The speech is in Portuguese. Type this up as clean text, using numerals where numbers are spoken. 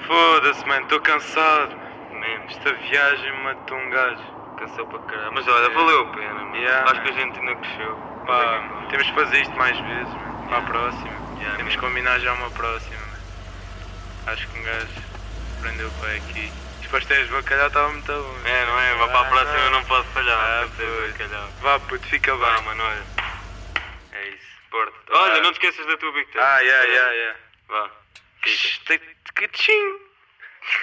Foda-se, mano, estou cansado. Man, esta viagem matou um gajo. Cansou para caralho. Mas olha, valeu a pena, mano. Yeah, Acho que a gente ainda cresceu. pá, temos que fazer isto mais vezes, mano. Para a próxima. Yeah, Temos que mesmo. combinar já uma próxima, mano. Acho que um gajo prendeu o pé aqui. Os pastéis de bacalhau estavam muito bons. É, não é? Mas para a próxima eu não posso falhar. Ah, Tem que ser puto. bacalhau. Vá, puto, fica Vá, bem. mano, olha. É isso. Porta. Olha, não te esqueças da tua Big Tech. Ah, yeah. Vá. Fica. Tchim.